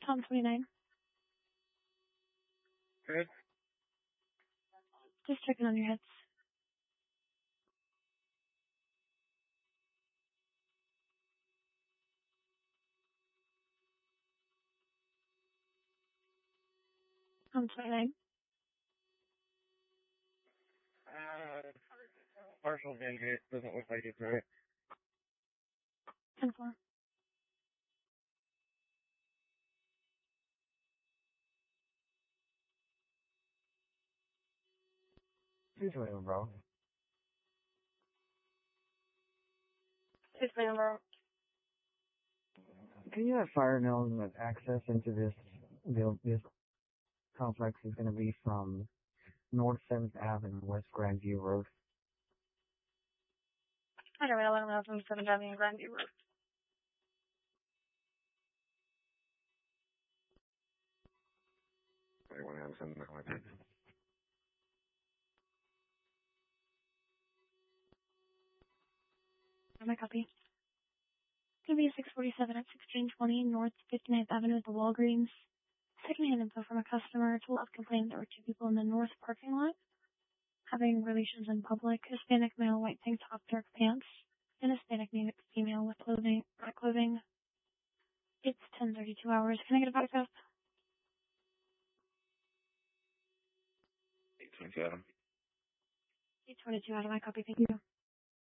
Tom 29. Good. Just checking on your hits. Tom 29. Partial vision. Doesn't look like it's right. 10-4. Usually, bro. 6 number. Can you have fire knows that access into this complex is going to be from North 7th Ave and West Grandview Road? I don't really know from 7th Avenue and Grandview Road. I want to have something like that. My copy. Gonna be 647 at 1620 North 59th Avenue at the Walgreens. Secondhand info from a customer told us complained there were 2 people in the north parking lot having relations in public. Hispanic male, white tank top, dark pants, and Hispanic female with clothing. It's 10:32 hours. Can I get a backup? 827. 822 out of my copy. Thank you.